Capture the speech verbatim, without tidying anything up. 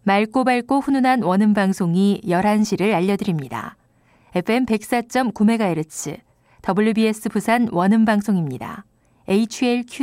맑고 밝고 훈훈한 원음 방송이 열한 시를 알려드립니다. 에프엠 백사 점 구 메가헤르츠 더블유비에스 부산 원음 방송입니다. 에이치엘큐